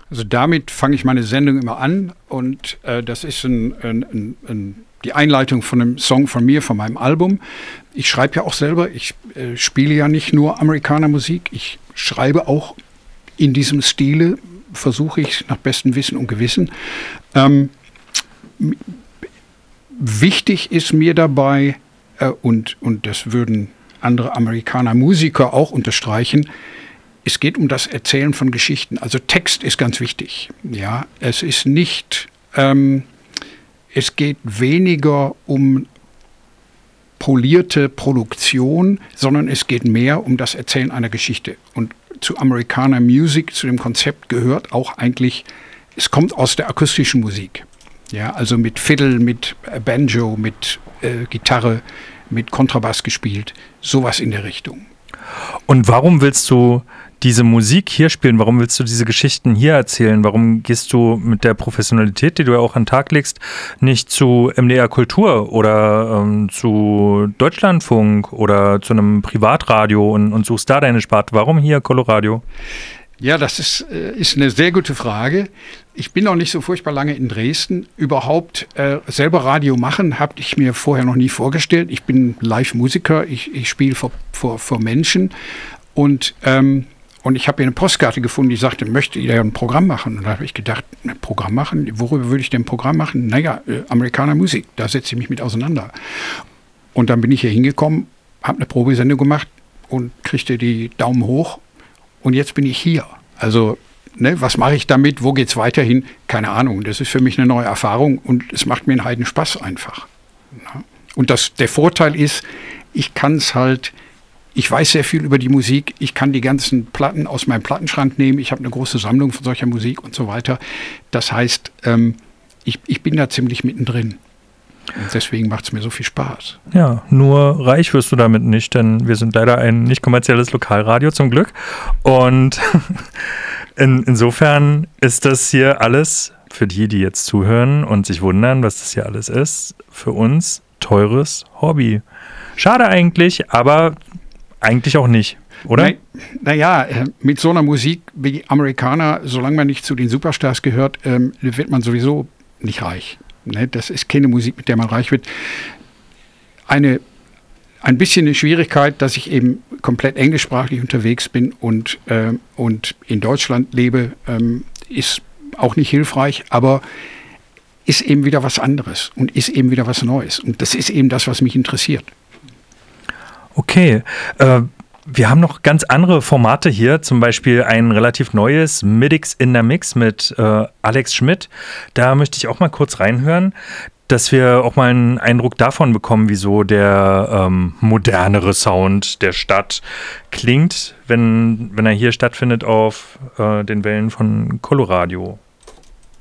Also damit fange ich meine Sendung immer an und das ist die Einleitung von einem Song von mir, von meinem Album. Ich schreibe ja auch selber, ich spiele ja nicht nur Amerikanermusik, ich schreibe auch in diesem Stile, versuche ich nach bestem Wissen und Gewissen. Wichtig ist mir dabei, und das würden andere Amerikaner-Musiker auch unterstreichen, es geht um das Erzählen von Geschichten. Also Text ist ganz wichtig. Ja, es ist nicht, es geht weniger um polierte Produktion, sondern es geht mehr um das Erzählen einer Geschichte. Und zu Amerikaner Music, zu dem Konzept gehört auch eigentlich, es kommt aus der akustischen Musik. Ja, also mit Fiddle, mit Banjo, mit Gitarre, mit Kontrabass gespielt, sowas in der Richtung. Und warum willst du diese Musik hier spielen? Warum willst du diese Geschichten hier erzählen? Warum gehst du mit der Professionalität, die du ja auch an den Tag legst, nicht zu MDR Kultur oder zu Deutschlandfunk oder zu einem Privatradio und suchst da deine Sparte? Warum hier Coloradio? Ja, das ist eine sehr gute Frage. Ich bin noch nicht so furchtbar lange in Dresden. Überhaupt selber Radio machen, habe ich mir vorher noch nie vorgestellt. Ich bin Live-Musiker, ich spiele vor Menschen und ich habe hier eine Postkarte gefunden, die sagte, möchte ihr ein Programm machen? Und da habe ich gedacht, ein Programm machen? Worüber würde ich denn ein Programm machen? Naja, Amerikaner Musik, da setze ich mich mit auseinander. Und dann bin ich hier hingekommen, habe eine Probesendung gemacht und kriegte die Daumen hoch. Und jetzt bin ich hier. Also, was mache ich damit? Wo geht's weiterhin? Keine Ahnung. Das ist für mich eine neue Erfahrung und es macht mir einen Heidenspaß einfach. Ja. Und der Vorteil ist, ich weiß sehr viel über die Musik. Ich kann die ganzen Platten aus meinem Plattenschrank nehmen. Ich habe eine große Sammlung von solcher Musik und so weiter. Das heißt, ich bin da ziemlich mittendrin. Und deswegen macht es mir so viel Spaß. Ja, nur reich wirst du damit nicht, denn wir sind leider ein nicht kommerzielles Lokalradio zum Glück. Und insofern ist das hier alles, für die jetzt zuhören und sich wundern, was das hier alles ist, für uns teures Hobby. Schade eigentlich, aber eigentlich auch nicht, oder? Naja, mit so einer Musik wie die Amerikaner, solange man nicht zu den Superstars gehört, wird man sowieso nicht reich. Das ist keine Musik, mit der man reich wird. Ein bisschen eine Schwierigkeit, dass ich eben komplett englischsprachlich unterwegs bin und in Deutschland lebe, ist auch nicht hilfreich, aber ist eben wieder was anderes und ist eben wieder was Neues. Und das ist eben das, was mich interessiert. Okay, wir haben noch ganz andere Formate hier, zum Beispiel ein relativ neues Midix in der Mix mit Alex Schmidt. Da möchte ich auch mal kurz reinhören, dass wir auch mal einen Eindruck davon bekommen, wieso der modernere Sound der Stadt klingt, wenn er hier stattfindet auf den Wellen von Coloradio.